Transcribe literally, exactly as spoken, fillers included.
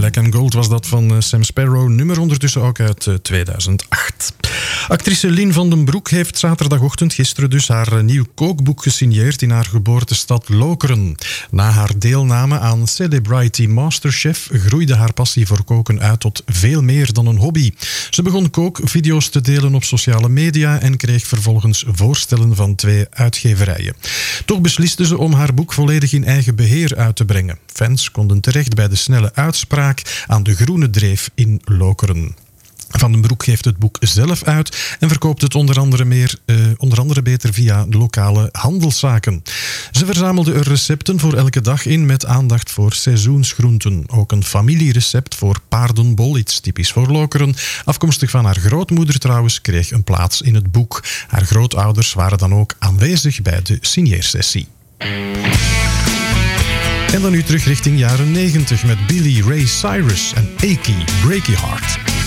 Black and Gold was dat van Sam Sparrow, nummer ondertussen ook uit tweeduizend acht. Actrice Lien van den Broek heeft zaterdagochtend gisteren dus haar nieuw kookboek gesigneerd in haar geboortestad Lokeren. Na haar deelname aan Celebrity Masterchef groeide haar passie voor koken uit tot veel meer dan een hobby. Ze begon kookvideo's te delen op sociale media en kreeg vervolgens voorstellen van twee uitgeverijen. Toch besliste ze om haar boek volledig in eigen beheer uit te brengen. Fans konden terecht bij de snelle uitspraak aan de Groene Dreef in Lokeren. Van den Broek geeft het boek zelf uit en verkoopt het onder andere, meer, eh, onder andere beter via lokale handelszaken. Ze verzamelde er recepten voor elke dag in met aandacht voor seizoensgroenten. Ook een familierecept voor paardenbol, iets typisch voor Lokeren. Afkomstig van haar grootmoeder trouwens, kreeg een plaats in het boek. Haar grootouders waren dan ook aanwezig bij de signeersessie. En dan nu terug richting jaren negentig met Billy Ray Cyrus en Achy Breaky Heart.